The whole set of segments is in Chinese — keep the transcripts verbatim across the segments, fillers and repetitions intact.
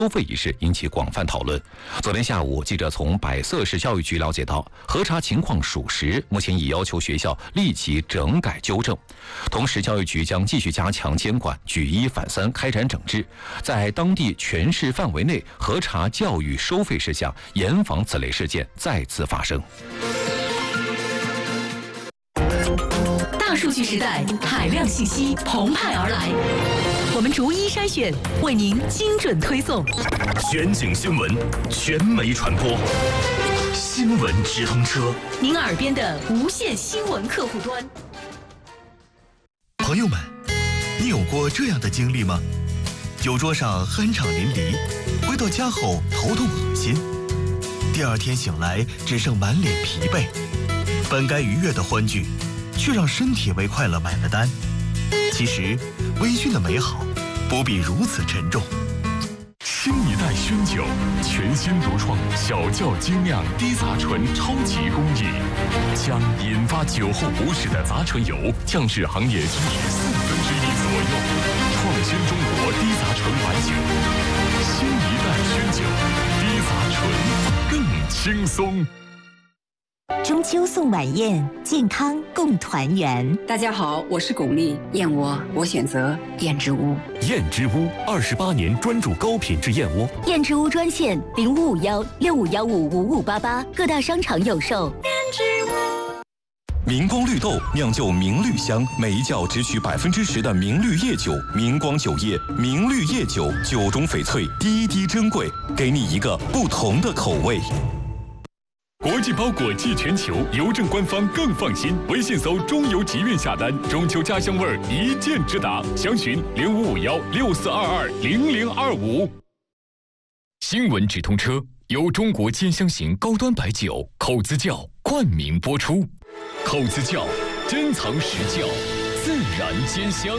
收费一事引起广泛讨论。昨天下午，记者从百色市教育局了解到，核查情况属实，目前已要求学校立即整改纠正。同时，教育局将继续加强监管，举一反三，开展整治，在当地全市范围内核查教育收费事项，严防此类事件再次发生。 大数据时代，海量信息澎湃而来，我们逐一筛选，为您精准推送。 全景新闻，全媒传播，新闻直通车， 您耳边的无线新闻客户端。 朋友们，你有过这样的经历吗？酒桌上酣畅淋漓，回到家后头痛恶心，第二天醒来只剩满脸疲惫，本该愉悦的欢聚，却让身体为快乐买了单。其实，微醺的美好不必如此沉重。 新一代熏酒，全新独创小窖精酿低杂醇超级工艺，将引发酒后不适的杂醇油降至行业均值四分之一左右，创新中国低杂醇白酒。新一代熏酒，低杂醇更轻松。 中秋送晚宴，健康共团圆。 大家好，我是巩俐，燕窝我选择燕之屋。 燕之屋二十八年专注高品质燕窝。 燕之屋专线零五五幺六五幺五五五八八，各大商场有售。燕之屋。 明光绿豆酿就明绿香，每一窖只取百分之十的明绿叶酒。明光酒业明绿叶酒，酒中翡翠，滴滴珍贵，给你一个不同的口味。 国际包裹寄全球，邮政官方更放心。微信搜中邮集运下单，中秋家乡味儿一键直达。详询零五五幺六四二二零零二五。新闻直通车由中国兼香型高端白酒口子窖冠名播出。口子窖，珍藏实窖，自然兼香。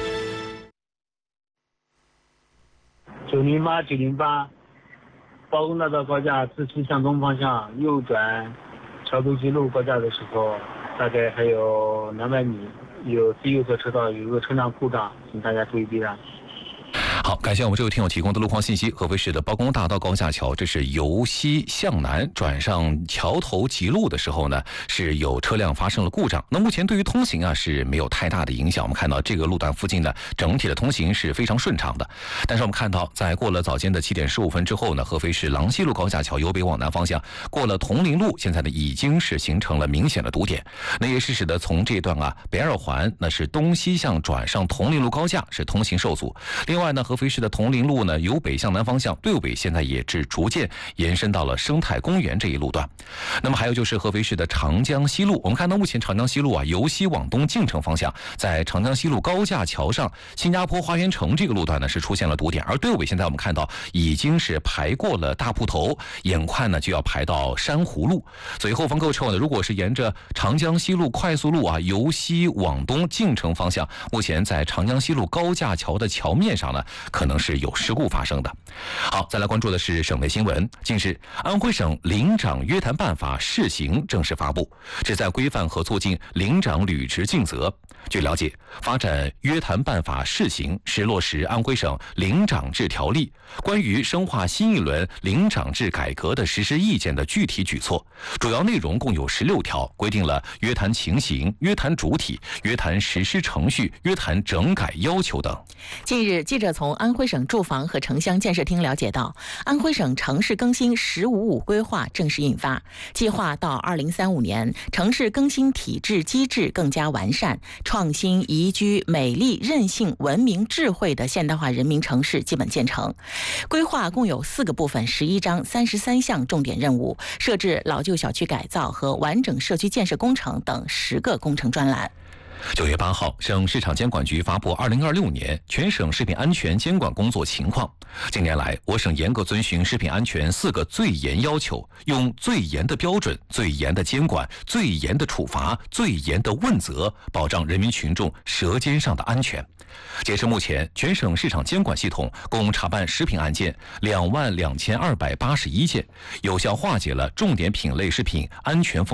九零八九零八。包公大道高架自西向东方向右转桥头西路高架的时候，大概还有两百米，有最右侧车道有一个车辆故障，请大家注意避让。 好，感谢我们这位听友提供的路况信息。合肥市的包公大道高架桥，这是由西向南转上桥头吉路的时候呢，是有车辆发生了故障。那目前对于通行啊是没有太大的影响。我们看到这个路段附近呢，整体的通行是非常顺畅的。但是我们看到，在过了早间的七点十五分之后呢，合肥市郎西路高架桥由北往南方向过了铜陵路，现在呢已经是形成了明显的堵点。那也是使得从这段啊北二环那是东西向转上铜陵路高架是通行受阻。另外呢，合肥市的铜陵路呢，由北向南方向对北现在也是逐渐延伸到了生态公园这一路段。那么还有就是合肥市的长江西路，我们看到目前长江西路啊，由西往东进城方向，在长江西路高架桥上新加坡花园城这个路段呢是出现了堵点，而对尾现在我们看到已经是排过了大铺头，眼快呢就要排到珊瑚路。所以后方各位车友呢，如果是沿着长江西路快速路啊，由西往东进城方向，目前在长江西路高架桥的桥面上呢，可能是有事故发生的。好，再来关注的是省内新闻。近日，安徽省领长约谈办法试行正式发布，旨在规范和促进领长履职尽责。据了解，发展约谈办法试行是落实安徽省领长制条例关于深化新一轮领长制改革的实施意见的具体举措，主要内容共有十六条，规定了约谈情形、约谈主体、约谈实施程序、约谈整改要求等。 近日，记者从安徽省住房和城乡建设厅了解到，安徽省城市更新“十五五”规划正式印发，计划到二零三五年，城市更新体制机制更加完善，创新宜居、美丽、韧性、文明、智慧的现代化人民城市基本建成。规划共有四个部分、十一章、三十三项重点任务，设置老旧小区改造和完整社区建设工程等十个工程专栏。 九月八号，省市场监管局发布二零二六年全省食品安全监管工作情况。近年来，我省严格遵循食品安全四个最严要求，用最严的标准、最严的监管、最严的处罚、最严的问责，保障人民群众舌尖上的安全。截至目前，全省市场监管系统共查办食品案件两万两千二百八十一件，有效化解了重点品类食品安全风险。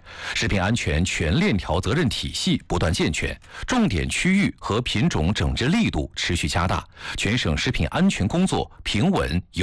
食品安全全链条责任体系不断健全，重点区域和品种整治力度持续加大，全省食品安全工作平稳有